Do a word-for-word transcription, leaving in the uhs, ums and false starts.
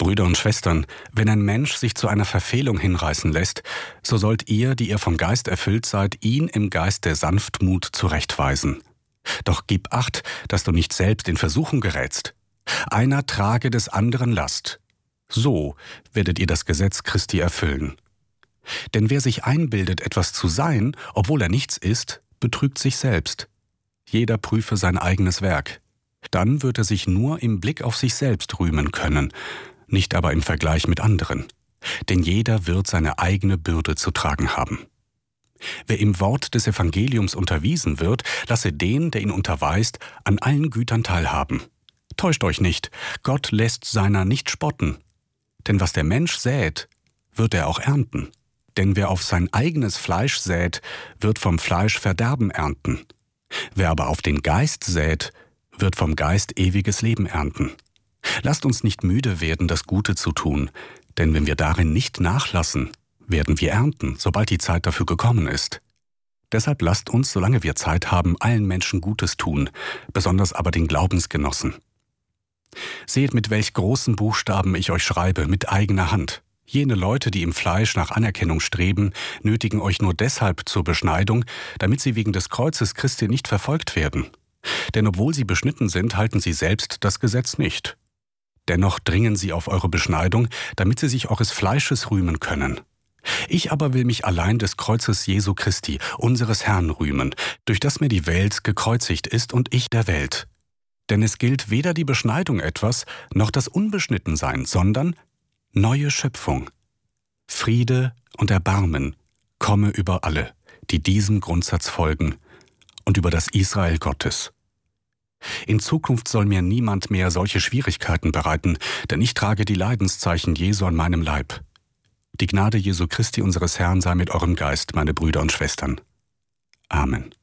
Brüder und Schwestern, wenn ein Mensch sich zu einer Verfehlung hinreißen lässt, so sollt ihr, die ihr vom Geist erfüllt seid, ihn im Geist der Sanftmut zurechtweisen. Doch gib acht, dass du nicht selbst in Versuchung gerätst. Einer trage des anderen Last. So werdet ihr das Gesetz Christi erfüllen. Denn wer sich einbildet, etwas zu sein, obwohl er nichts ist, betrügt sich selbst. Jeder prüfe sein eigenes Werk. Dann wird er sich nur im Blick auf sich selbst rühmen können, nicht aber im Vergleich mit anderen. Denn jeder wird seine eigene Bürde zu tragen haben. Wer im Wort des Evangeliums unterwiesen wird, lasse den, der ihn unterweist, an allen Gütern teilhaben. Täuscht euch nicht, Gott lässt seiner nicht spotten. Denn was der Mensch sät, wird er auch ernten. Denn wer auf sein eigenes Fleisch sät, wird vom Fleisch Verderben ernten. Wer aber auf den Geist sät, wird vom Geist ewiges Leben ernten. Lasst uns nicht müde werden, das Gute zu tun, denn wenn wir darin nicht nachlassen, werden wir ernten, sobald die Zeit dafür gekommen ist. Deshalb lasst uns, solange wir Zeit haben, allen Menschen Gutes tun, besonders aber den Glaubensgenossen. Seht, mit welch großen Buchstaben ich euch schreibe, mit eigener Hand. Jene Leute, die im Fleisch nach Anerkennung streben, nötigen euch nur deshalb zur Beschneidung, damit sie wegen des Kreuzes Christi nicht verfolgt werden. Denn obwohl sie beschnitten sind, halten sie selbst das Gesetz nicht. Dennoch dringen sie auf eure Beschneidung, damit sie sich eures Fleisches rühmen können. Ich aber will mich allein des Kreuzes Jesu Christi, unseres Herrn, rühmen, durch das mir die Welt gekreuzigt ist und ich der Welt. Denn es gilt weder die Beschneidung etwas, noch das Unbeschnittensein, sondern neue Schöpfung. Friede und Erbarmen komme über alle, die diesem Grundsatz folgen, und über das Israel Gottes. In Zukunft soll mir niemand mehr solche Schwierigkeiten bereiten, denn ich trage die Leidenszeichen Jesu an meinem Leib. Die Gnade Jesu Christi unseres Herrn sei mit eurem Geist, meine Brüder und Schwestern. Amen.